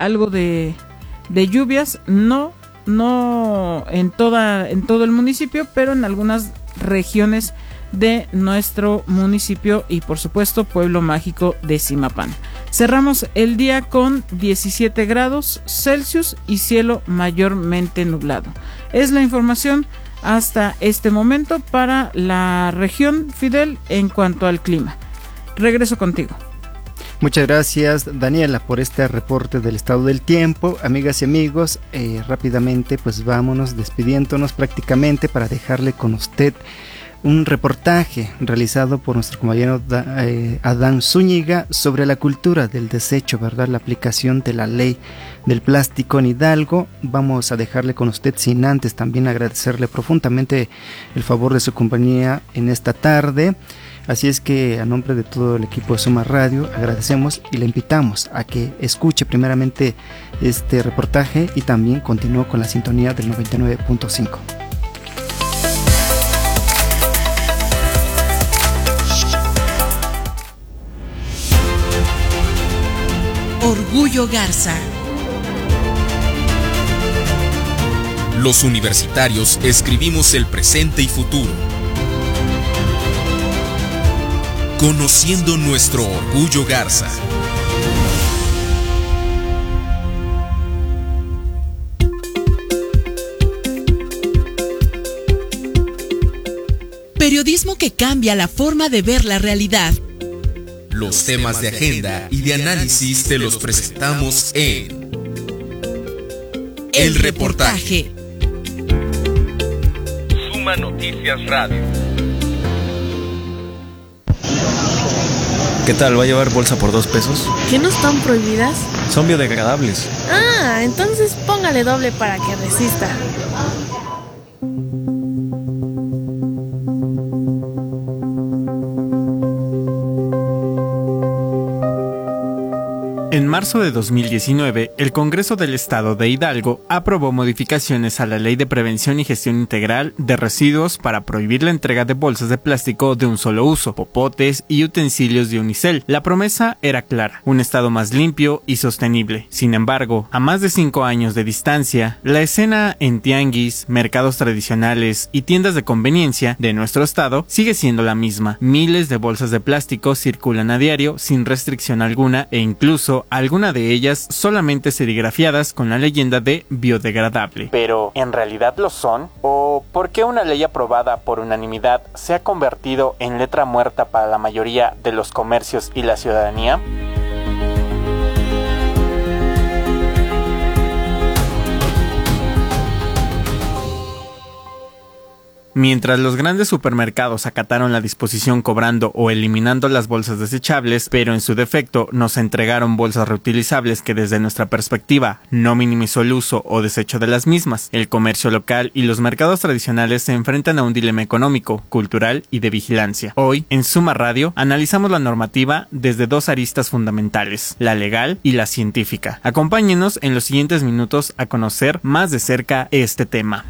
algo de lluvias, no en todo el municipio, pero en algunas regiones de nuestro municipio y por supuesto pueblo mágico de Zimapán. Cerramos el día con 17 grados Celsius y cielo mayormente nublado. Es la información hasta este momento para la región, Fidel, en cuanto al clima. Regreso contigo. Muchas gracias, Daniela, por este reporte del estado del tiempo. Amigas y amigos, rápidamente pues vámonos despidiéndonos prácticamente para dejarle con usted un reportaje realizado por nuestro compañero Adán Zúñiga sobre la cultura del desecho, ¿verdad? La aplicación de la ley del plástico en Hidalgo. Vamos a dejarle con usted sin antes también agradecerle profundamente el favor de su compañía en esta tarde. Así es que a nombre de todo el equipo de Suma Radio agradecemos y le invitamos a que escuche primeramente este reportaje y también continúe con la sintonía del 99.5. Orgullo Garza. Los universitarios escribimos el presente y futuro, conociendo nuestro orgullo Garza. Periodismo que cambia la forma de ver la realidad. Los temas de agenda y de análisis te los presentamos en El Reportaje. Suma Noticias Radio. ¿Qué tal? ¿Va a llevar bolsa por 2 pesos? ¿Que no están prohibidas? Son biodegradables. Ah, entonces póngale doble para que resista. En marzo de 2019, el Congreso del Estado de Hidalgo aprobó modificaciones a la Ley de Prevención y Gestión Integral de Residuos para prohibir la entrega de bolsas de plástico de un solo uso, popotes y utensilios de unicel. La promesa era clara: un estado más limpio y sostenible. Sin embargo, a más de 5 años de distancia, la escena en tianguis, mercados tradicionales y tiendas de conveniencia de nuestro estado sigue siendo la misma. Miles de bolsas de plástico circulan a diario sin restricción alguna e incluso algunas de ellas solamente serigrafiadas con la leyenda de biodegradable. ¿Pero en realidad lo son? ¿O por qué una ley aprobada por unanimidad se ha convertido en letra muerta para la mayoría de los comercios y la ciudadanía? Mientras los grandes supermercados acataron la disposición cobrando o eliminando las bolsas desechables, pero en su defecto nos entregaron bolsas reutilizables que desde nuestra perspectiva no minimizó el uso o desecho de las mismas, el comercio local y los mercados tradicionales se enfrentan a un dilema económico, cultural y de vigilancia. Hoy, en Suma Radio, analizamos la normativa desde 2 aristas fundamentales, la legal y la científica. Acompáñenos en los siguientes minutos a conocer más de cerca este tema.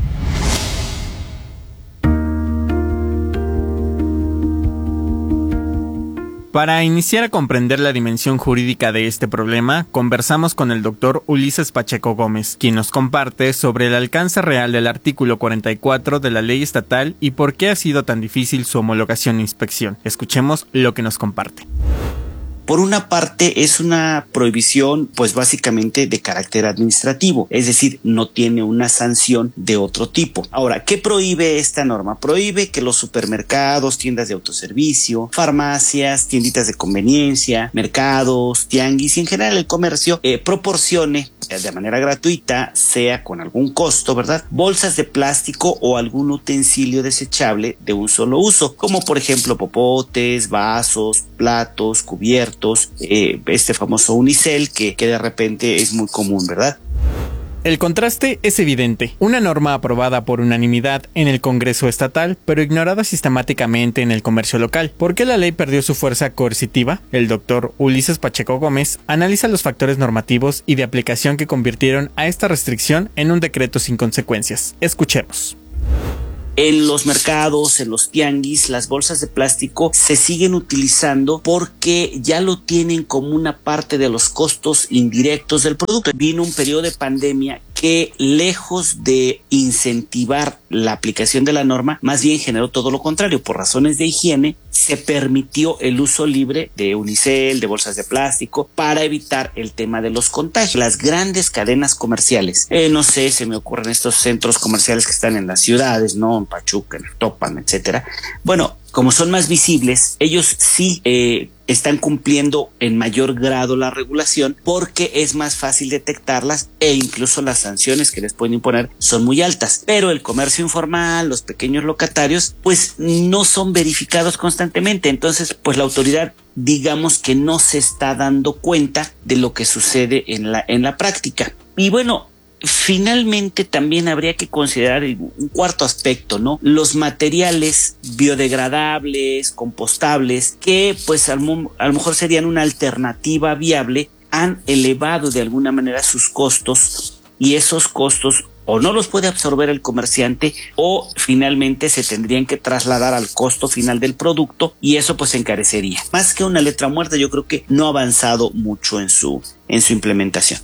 Para iniciar a comprender la dimensión jurídica de este problema, conversamos con el doctor Ulises Pacheco Gómez, quien nos comparte sobre el alcance real del artículo 44 de la ley estatal y por qué ha sido tan difícil su homologación e inspección. Escuchemos lo que nos comparte. Por una parte, es una prohibición, pues básicamente de carácter administrativo, es decir, no tiene una sanción de otro tipo. Ahora, ¿qué prohíbe esta norma? Prohíbe que los supermercados, tiendas de autoservicio, farmacias, tienditas de conveniencia, mercados, tianguis y en general el comercio proporcione de manera gratuita, sea con algún costo, ¿verdad?, bolsas de plástico o algún utensilio desechable de un solo uso, como por ejemplo popotes, vasos, platos, cubiertos, este famoso unicel que de repente es muy común, ¿verdad? El contraste es evidente. Una norma aprobada por unanimidad en el Congreso estatal, pero ignorada sistemáticamente en el comercio local. ¿Por qué la ley perdió su fuerza coercitiva? El doctor Ulises Pacheco Gómez analiza los factores normativos y de aplicación que convirtieron a esta restricción en un decreto sin consecuencias. Escuchemos. En los mercados, en los tianguis, las bolsas de plástico se siguen utilizando porque ya lo tienen como una parte de los costos indirectos del producto. Vino un periodo de pandemia que, lejos de incentivar la aplicación de la norma, más bien generó todo lo contrario. Por razones de higiene, se permitió el uso libre de unicel, de bolsas de plástico, para evitar el tema de los contagios. Las grandes cadenas comerciales, no sé, se me ocurren estos centros comerciales que están en las ciudades, ¿no? En Pachuca, en Topan, etcétera. Bueno, como son más visibles, ellos sí están cumpliendo en mayor grado la regulación porque es más fácil detectarlas e incluso las sanciones que les pueden imponer son muy altas. Pero el comercio informal, los pequeños locatarios, pues no son verificados constantemente. Entonces, pues la autoridad, digamos que no se está dando cuenta de lo que sucede en la práctica. Y bueno, finalmente también habría que considerar un cuarto aspecto, ¿no? Los materiales biodegradables, compostables, que pues a lo mejor serían una alternativa viable, han elevado de alguna manera sus costos, y esos costos o no los puede absorber el comerciante, o finalmente se tendrían que trasladar al costo final del producto, y eso pues encarecería. Más que una letra muerta, yo creo que no ha avanzado mucho en su implementación.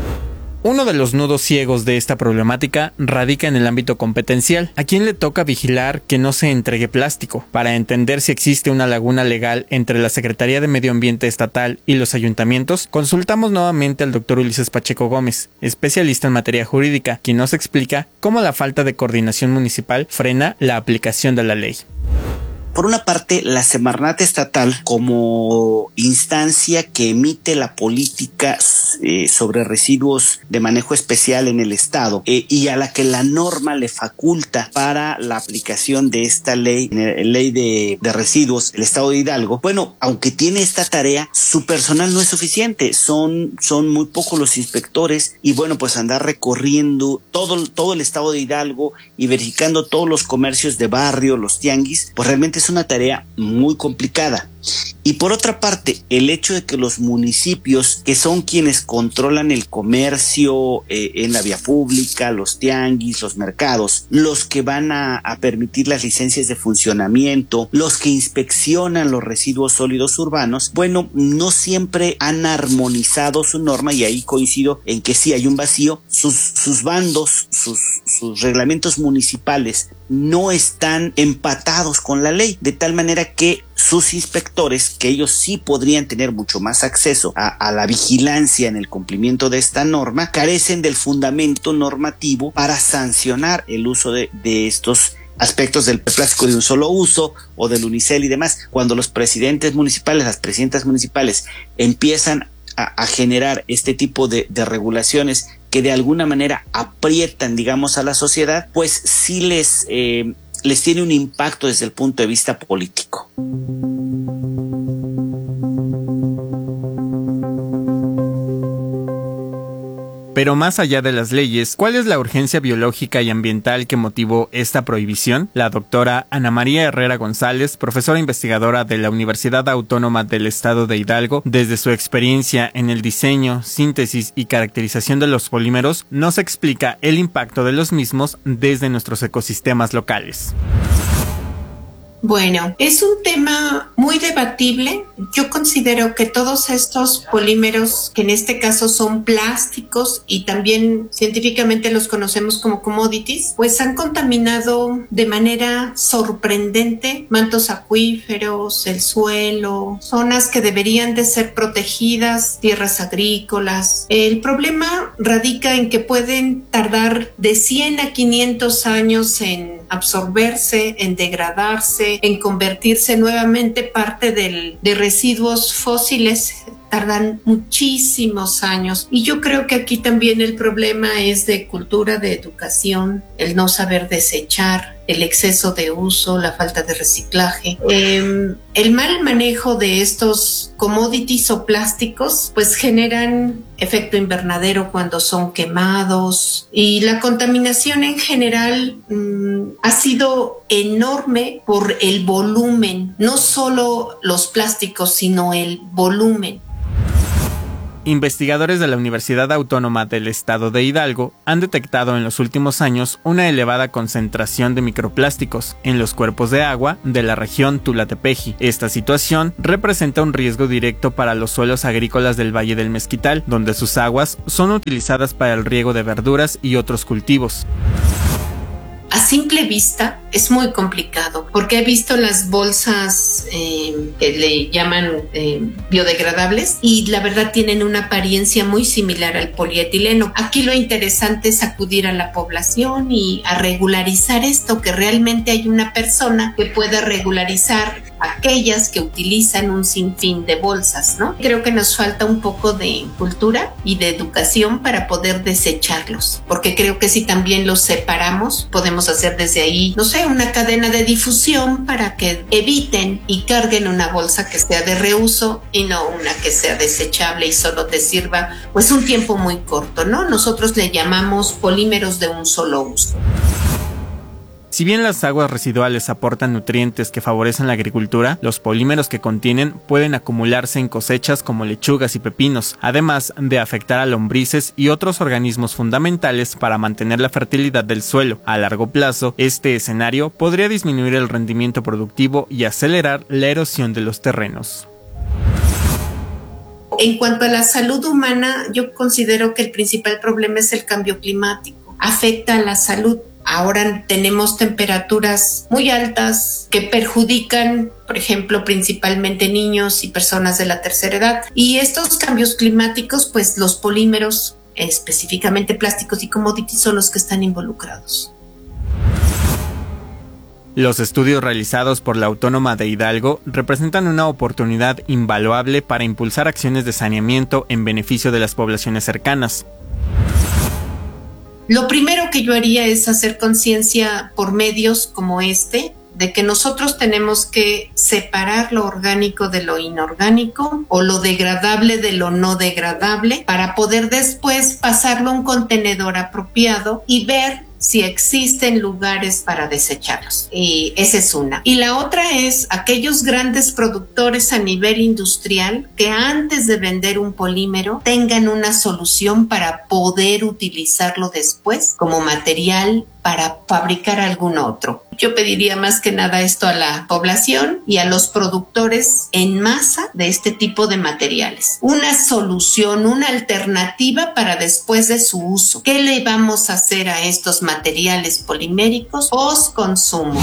Uno de los nudos ciegos de esta problemática radica en el ámbito competencial. ¿A quién le toca vigilar que no se entregue plástico? Para entender si existe una laguna legal entre la Secretaría de Medio Ambiente Estatal y los ayuntamientos, consultamos nuevamente al Dr. Ulises Pacheco Gómez, especialista en materia jurídica, quien nos explica cómo la falta de coordinación municipal frena la aplicación de la ley. Por una parte, la Semarnat estatal, como instancia que emite la política sobre residuos de manejo especial en el estado, y a la que la norma le faculta para la aplicación de esta ley de residuos, el estado de Hidalgo, bueno, aunque tiene esta tarea, su personal no es suficiente, son muy pocos los inspectores, y bueno, pues andar recorriendo todo el estado de Hidalgo y verificando todos los comercios de barrio, los tianguis, pues realmente es una tarea muy complicada. Y por otra parte, el hecho de que los municipios, que son quienes controlan el comercio en la vía pública, los tianguis, los mercados, los que van a permitir las licencias de funcionamiento, los que inspeccionan los residuos sólidos urbanos, bueno, no siempre han armonizado su norma, y ahí coincido en que sí hay un vacío. Sus bandos, sus reglamentos municipales no están empatados con la ley, de tal manera que sus inspectores, que ellos sí podrían tener mucho más acceso a la vigilancia en el cumplimiento de esta norma, carecen del fundamento normativo para sancionar el uso de estos aspectos del plástico de un solo uso o del unicel y demás. Cuando los presidentes municipales, las presidentas municipales empiezan a generar este tipo de regulaciones que de alguna manera aprietan, digamos, a la sociedad, pues sí les tiene un impacto desde el punto de vista político. Pero más allá de las leyes, ¿cuál es la urgencia biológica y ambiental que motivó esta prohibición? La doctora Ana María Herrera González, profesora investigadora de la Universidad Autónoma del Estado de Hidalgo, desde su experiencia en el diseño, síntesis y caracterización de los polímeros, nos explica el impacto de los mismos desde nuestros ecosistemas locales. Bueno, es un tema muy debatible. Yo considero que todos estos polímeros, que en este caso son plásticos y también científicamente los conocemos como commodities, pues han contaminado de manera sorprendente mantos acuíferos, el suelo, zonas que deberían de ser protegidas, tierras agrícolas. El problema radica en que pueden tardar de 100 a 500 años en absorberse, en degradarse, en convertirse nuevamente parte de residuos fósiles. Tardan muchísimos años, y yo creo que aquí también el problema es de cultura, de educación, el no saber desechar, el exceso de uso, la falta de reciclaje, el mal manejo de estos commodities o plásticos, pues generan efecto invernadero cuando son quemados, y la contaminación en general ha sido enorme por el volumen, no solo los plásticos, sino el volumen. Investigadores de la Universidad Autónoma del Estado de Hidalgo han detectado en los últimos años una elevada concentración de microplásticos en los cuerpos de agua de la región Tula-Tepeji. Esta situación representa un riesgo directo para los suelos agrícolas del Valle del Mezquital, donde sus aguas son utilizadas para el riego de verduras y otros cultivos. A simple vista es muy complicado porque he visto las bolsas que le llaman biodegradables y la verdad tienen una apariencia muy similar al polietileno. Aquí lo interesante es acudir a la población y a regularizar esto, que realmente hay una persona que pueda regularizar aquellas que utilizan un sinfín de bolsas, ¿no? Creo que nos falta un poco de cultura y de educación para poder desecharlos, porque creo que si también los separamos, podemos hacer desde ahí, no sé, una cadena de difusión para que eviten y carguen una bolsa que sea de reuso y no una que sea desechable y solo te sirva pues un tiempo muy corto, ¿no? Nosotros le llamamos polímeros de un solo uso. Si bien las aguas residuales aportan nutrientes que favorecen la agricultura, los polímeros que contienen pueden acumularse en cosechas como lechugas y pepinos, además de afectar a lombrices y otros organismos fundamentales para mantener la fertilidad del suelo. A largo plazo, este escenario podría disminuir el rendimiento productivo y acelerar la erosión de los terrenos. En cuanto a la salud humana, yo considero que el principal problema es el cambio climático. Afecta a la salud. Ahora tenemos temperaturas muy altas que perjudican, por ejemplo, principalmente niños y personas de la tercera edad. Y estos cambios climáticos, pues los polímeros, específicamente plásticos y commodities, son los que están involucrados. Los estudios realizados por la Autónoma de Hidalgo representan una oportunidad invaluable para impulsar acciones de saneamiento en beneficio de las poblaciones cercanas. Lo primero que yo haría es hacer conciencia por medios como este, de que nosotros tenemos que separar lo orgánico de lo inorgánico o lo degradable de lo no degradable para poder después pasarlo a un contenedor apropiado y ver si existen lugares para desecharlos. Y esa es una. Y la otra es aquellos grandes productores a nivel industrial que antes de vender un polímero tengan una solución para poder utilizarlo después como material para fabricar algún otro. Yo pediría más que nada esto a la población y a los productores en masa de este tipo de materiales. Una solución, una alternativa para después de su uso. ¿Qué le vamos a hacer a estos materiales poliméricos post-consumo?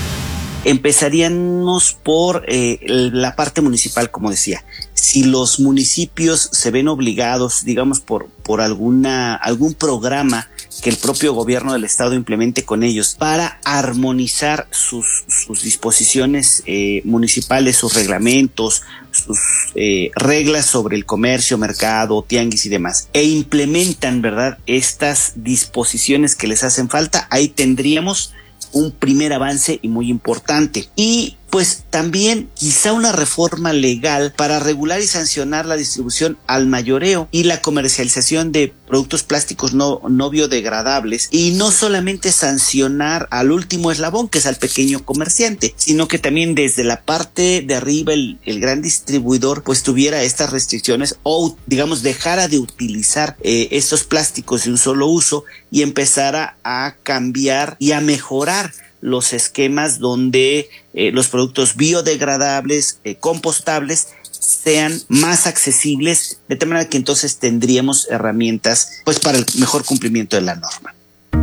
Empezaríamos por la parte municipal, como decía. Si los municipios se ven obligados, digamos, por algún programa que el propio gobierno del estado implemente con ellos para armonizar sus disposiciones municipales, sus reglamentos, sus reglas sobre el comercio, mercado, tianguis y demás, e implementan, ¿verdad?, estas disposiciones que les hacen falta, ahí tendríamos un primer avance y muy importante. Y pues también quizá una reforma legal para regular y sancionar la distribución al mayoreo y la comercialización de productos plásticos no biodegradables, y no solamente sancionar al último eslabón, que es al pequeño comerciante, sino que también desde la parte de arriba el gran distribuidor pues tuviera estas restricciones o digamos dejara de utilizar estos plásticos de un solo uso y empezara a cambiar y a mejorar los esquemas donde los productos biodegradables, compostables, sean más accesibles, de tal manera que entonces tendríamos herramientas pues para el mejor cumplimiento de la norma.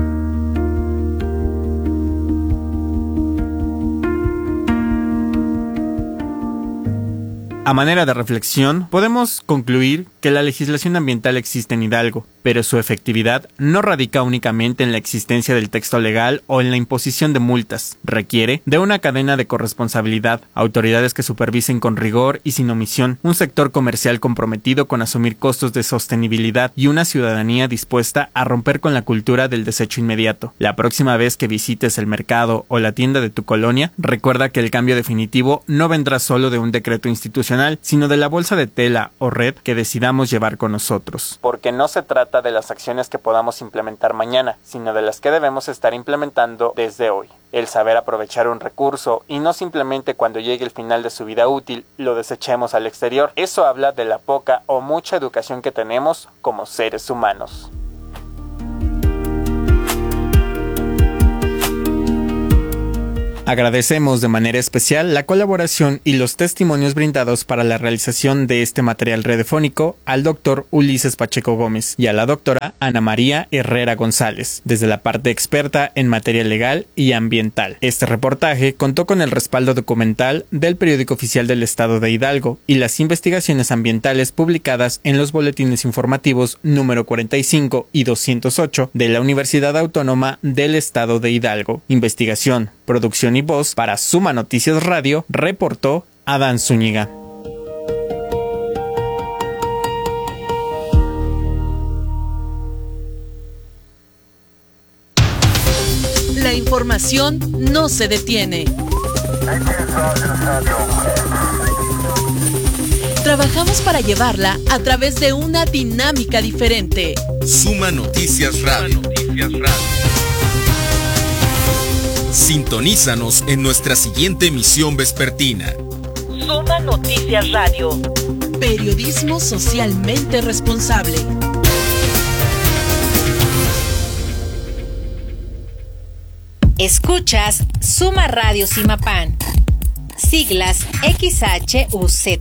A manera de reflexión, podemos concluir que la legislación ambiental existe en Hidalgo, pero su efectividad no radica únicamente en la existencia del texto legal o en la imposición de multas. Requiere de una cadena de corresponsabilidad, autoridades que supervisen con rigor y sin omisión, un sector comercial comprometido con asumir costos de sostenibilidad y una ciudadanía dispuesta a romper con la cultura del desecho inmediato. La próxima vez que visites el mercado o la tienda de tu colonia, recuerda que el cambio definitivo no vendrá solo de un decreto institucional, sino de la bolsa de tela o red que decidamos decidamos llevar con nosotros. Porque no se trata de las acciones que podamos implementar mañana, sino de las que debemos estar implementando desde hoy. El saber aprovechar un recurso y no simplemente cuando llegue el final de su vida útil lo desechemos al exterior. Eso habla de la poca o mucha educación que tenemos como seres humanos. Agradecemos de manera especial la colaboración y los testimonios brindados para la realización de este material radiofónico al doctor Ulises Pacheco Gómez y a la doctora Ana María Herrera González, desde la parte experta en materia legal y ambiental. Este reportaje contó con el respaldo documental del Periódico Oficial del Estado de Hidalgo y las investigaciones ambientales publicadas en los boletines informativos número 45 y 208 de la Universidad Autónoma del Estado de Hidalgo. Investigación, producción y voz para Suma Noticias Radio, reportó Adán Zúñiga. La información no se detiene. Trabajamos para llevarla a través de una dinámica diferente. Suma Noticias Radio. Sintonízanos en nuestra siguiente emisión vespertina. Suma Noticias Radio. Periodismo socialmente responsable. Escuchas Suma Radio Simapán. Siglas XHUZH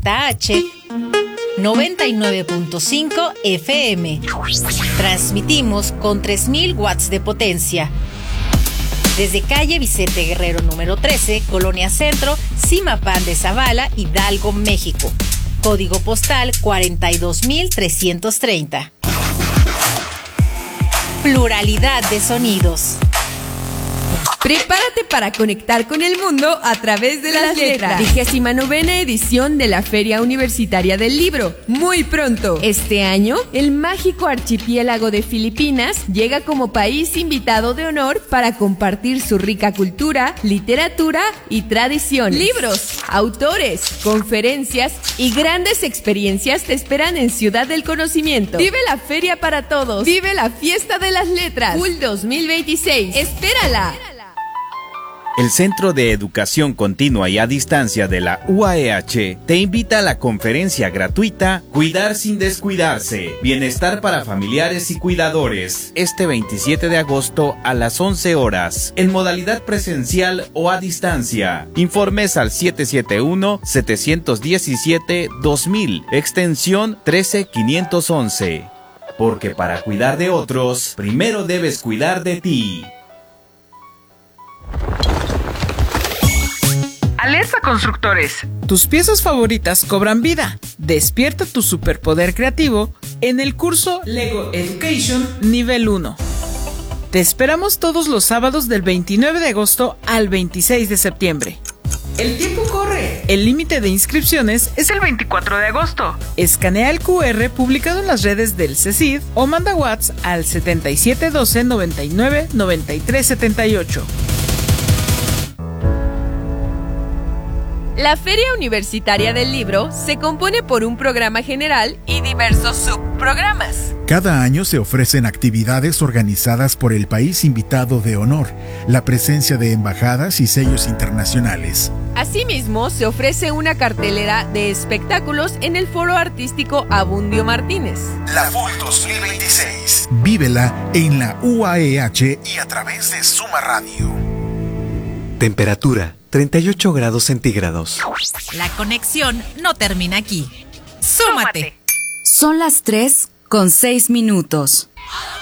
99.5 FM. Transmitimos con 3000 watts de potencia. Desde calle Vicente Guerrero número 13, Colonia Centro, Simapán de Zavala, Hidalgo, México. Código postal 42330. Pluralidad de sonidos. Prepárate para conectar con el mundo a través de las letras. 29ª edición de la Feria Universitaria del Libro. Muy pronto. Este año, el mágico archipiélago de Filipinas llega como país invitado de honor para compartir su rica cultura, literatura y tradición. Libros, autores, conferencias y grandes experiencias te esperan en Ciudad del Conocimiento. Vive la feria para todos. Vive la fiesta de las letras. FUL 2026. ¡Espérala! El Centro de Educación Continua y a Distancia de la UAEH te invita a la conferencia gratuita Cuidar sin descuidarse, Bienestar para familiares y cuidadores, este 27 de agosto a las 11 horas, en modalidad presencial o a distancia. Informes al 771-717-2000, extensión 13511. Porque para cuidar de otros, primero debes cuidar de ti. Alerta constructores, tus piezas favoritas cobran vida. Despierta tu superpoder creativo en el curso Lego Education Nivel 1. Te esperamos todos los sábados del 29 de agosto al 26 de septiembre. El tiempo corre. El límite de inscripciones es el 24 de agosto. Escanea el QR publicado en las redes del CECID o manda WhatsApp al 7712 99 93 78. La Feria Universitaria del Libro se compone por un programa general y diversos subprogramas. Cada año se ofrecen actividades organizadas por el país invitado de honor, la presencia de embajadas y sellos internacionales. Asimismo, se ofrece una cartelera de espectáculos en el Foro Artístico Abundio Martínez. La FUL 2026. Vívela en la UAEH y a través de Suma Radio. Temperatura 38 grados centígrados. La conexión no termina aquí. ¡Súmate! Son las 3:06.